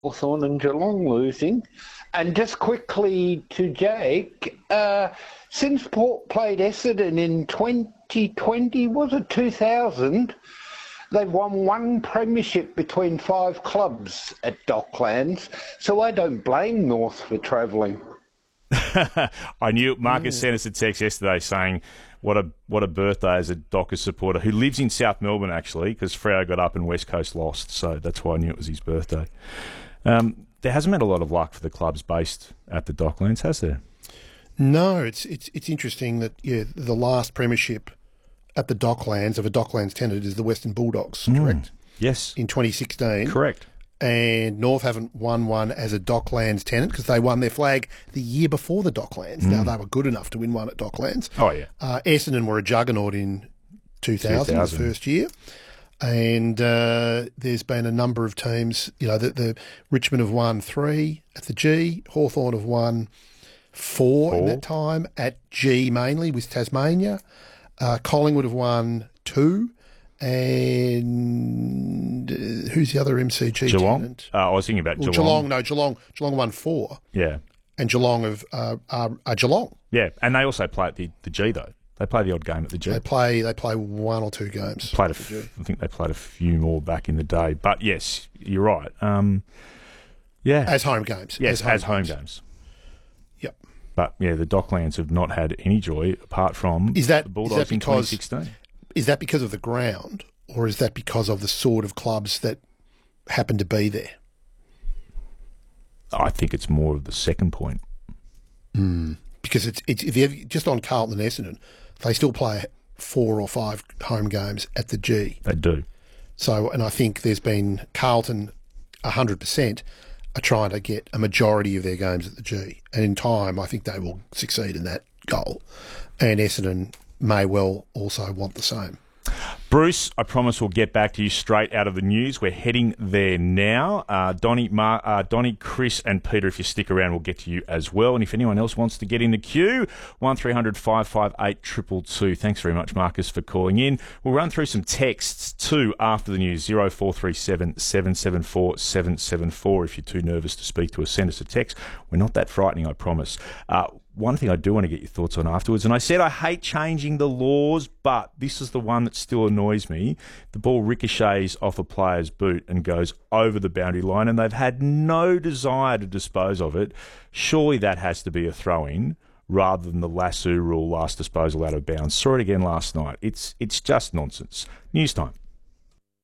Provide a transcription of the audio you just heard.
Hawthorn and Geelong losing. And just quickly to Jake, since Port played Essendon in 2020, was it 2000? They've won one premiership between 5 clubs at Docklands, so I don't blame North for travelling. I knew Marcus sent us a text yesterday saying what a birthday as a Dockers supporter who lives in South Melbourne, actually, because Freo got up and West Coast lost, so that's why I knew it was his birthday. There hasn't been a lot of luck for the clubs based at the Docklands, has there? No, it's interesting that the last premiership at the Docklands of a Docklands tenant is the Western Bulldogs, correct? Yes. In 2016. Correct. And North haven't won one as a Docklands tenant because they won their flag the year before the Docklands. Now, they were good enough to win one at Docklands. Oh, yeah. Essendon were a juggernaut in 2000, the first year. And there's been a number of teams, the Richmond have won 3 at the G, Hawthorn have won 4 in that time, at G mainly with Tasmania. Collingwood have won 2. And who's the other MCG Geelong? tenant? I was thinking about Geelong. Geelong won 4. Yeah. And Geelong are Geelong. Yeah, and they also play at the G, though. They play the odd game at the G. They play 1 or 2 games. I think they played a few more back in the day. But yes, you're right. Yeah. As home games. Yes, as home games. Yep. But yeah, the Docklands have not had any joy apart from the Bulldogs in 2016. Is that because of the ground, or is that because of the sort of clubs that happen to be there? I think it's more of the second point. Because it's if you just on Carlton and Essendon, they still play 4 or 5 home games at the G. They do. So, and I think there's been Carlton 100% are trying to get a majority of their games at the G, and in time, I think they will succeed in that goal. And Essendon may well also want the same. Bruce, I promise we'll get back to you straight out of the news. We're heading there now. Donnie, Chris and Peter, if you stick around, we'll get to you as well. And if anyone else wants to get in the queue, 1300 558 222. Thanks very much, Marcus, for calling in. We'll run through some texts too after the news, 0437 774 774. If you're too nervous to speak to us, send us a text. We're not that frightening, I promise. One thing I do want to get your thoughts on afterwards, and I said I hate changing the laws, but this is the one that still annoys me. The ball ricochets off a player's boot and goes over the boundary line, and they've had no desire to dispose of it. Surely that has to be a throw-in rather than the lasso rule, last disposal out of bounds. Saw it again last night. It's just nonsense. News time.